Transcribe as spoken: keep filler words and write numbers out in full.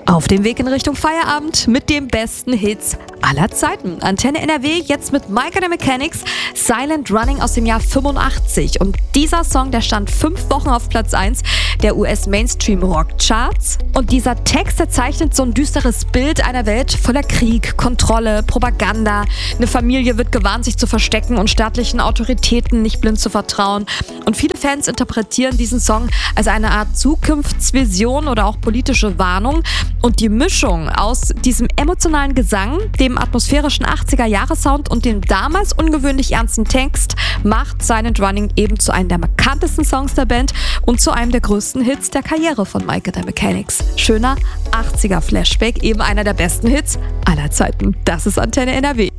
Auf dem Weg in Richtung Feierabend mit den besten Hits aller Zeiten. Antenne N R W jetzt mit Mike and the Mechanics, Silent Running aus dem Jahr fünfundachtzig. Und dieser Song, der stand fünf Wochen auf Platz eins der U S-Mainstream-Rock-Charts. Und dieser Text, der zeichnet so ein düsteres Bild einer Welt voller Krieg, Kontrolle, Propaganda. Eine Familie wird gewarnt, sich zu verstecken und staatlichen Autoritäten nicht blind zu vertrauen. Und viele Fans interpretieren diesen Song als eine Art Zukunftsvision oder auch politische Warnung. Und die Mischung aus diesem emotionalen Gesang, dem atmosphärischen achtziger-Jahre-Sound und dem damals ungewöhnlich ernsten Text macht Silent Running eben zu einem der markantesten Songs der Band und zu einem der größten Hits der Karriere von Mike and the Mechanics. Schöner achtziger-Flashback, eben einer der besten Hits aller Zeiten. Das ist Antenne N R W.